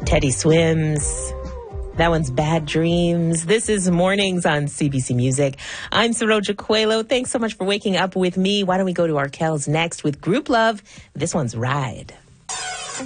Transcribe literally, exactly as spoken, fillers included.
Teddy Swims. That one's Bad Dreams. This is Mornings on C B C Music. I'm Saroja Coelho. Thanks so much for waking up with me. Why don't we go to Arkells next with Group Love? This one's Ride.